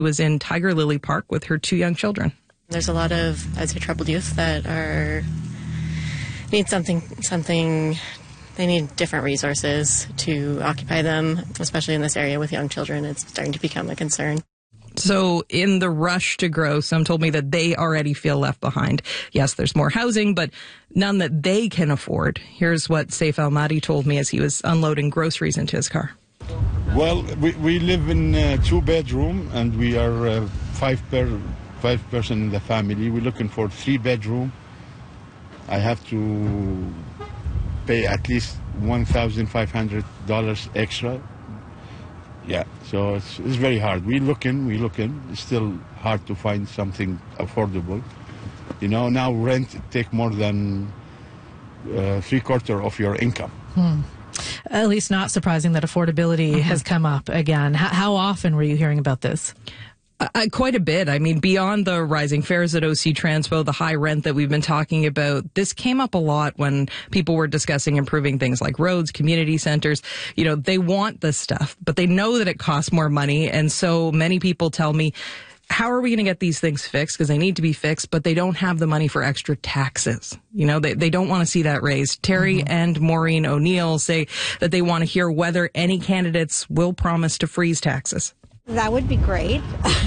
was in Tiger Lily Park with her 2 young children. There's a lot of, I'd say, troubled youth that need something. They need different resources to occupy them, especially in this area with young children. It's starting to become a concern. So in the rush to grow, some told me that they already feel left behind. Yes, there's more housing, but none that they can afford. Here's what Saif Al-Mahdi told me as he was unloading groceries into his car. Well, we live in a 2-bedroom, and we are 5 person in the family. We're looking for 3-bedroom. I have to pay at least $1,500 extra. Yeah, so it's very hard. We're looking. It's still hard to find something affordable. You know, now rent take more than 3/4 of your income. At least not surprising that affordability has come up again. How often were you hearing about this? Quite a bit. I mean, beyond the rising fares at OC Transpo, the high rent that we've been talking about, this came up a lot when people were discussing improving things like roads, community centers. You know, they want this stuff, but they know that it costs more money. And so many people tell me, how are we going to get these things fixed? Because they need to be fixed, but they don't have the money for extra taxes. You know, they don't want to see that raised. Terry and Maureen O'Neill say that they want to hear whether any candidates will promise to freeze taxes. That would be great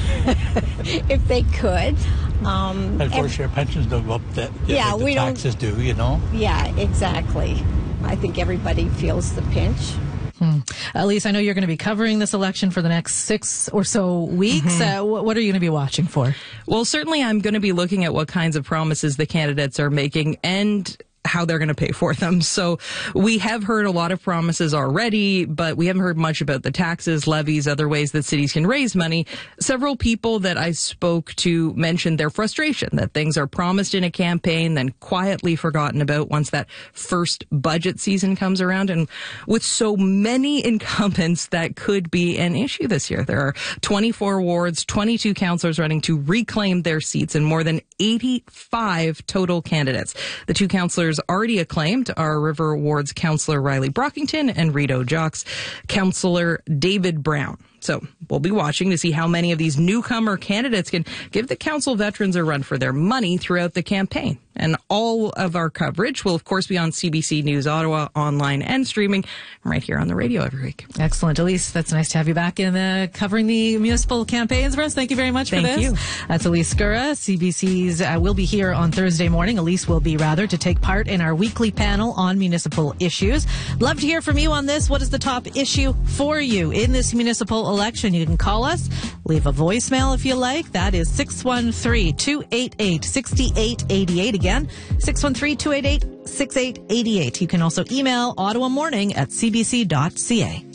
if they could. Of course, your pensions don't go up that the taxes do, you know? Yeah, exactly. I think everybody feels the pinch. Elise, I know you're going to be covering this election for the next 6 or so weeks. What are you going to be watching for? Well, certainly I'm going to be looking at what kinds of promises the candidates are making and how they're going to pay for them. So we have heard a lot of promises already, but we haven't heard much about the taxes, levies, other ways that cities can raise money. Several people that I spoke to mentioned their frustration that things are promised in a campaign, then quietly forgotten about once that first budget season comes around. And with so many incumbents, that could be an issue this year. There are 24 wards, 22 councillors running to reclaim their seats, and more than 85 total candidates. The 2 councillors already acclaimed are River Ward's Councillor Riley Brockington and Rideau Jacques' Councillor David Brown. So we'll be watching to see how many of these newcomer candidates can give the council veterans a run for their money throughout the campaign. And all of our coverage will, of course, be on CBC News Ottawa, online and streaming right here on the radio every week. Excellent. Elise, that's nice to have you back in covering the municipal campaigns for us. Thank you very much for this. Thank you. That's Elise Skura. CBC's will be here on Thursday morning. Elise will be, rather, to take part in our weekly panel on municipal issues. Love to hear from you on this. What is the top issue for you in this municipal election? You can call us, leave a voicemail if you like. That is 613-288-6888. Again, 613-288-6888. You can also email ottawamorning@cbc.ca.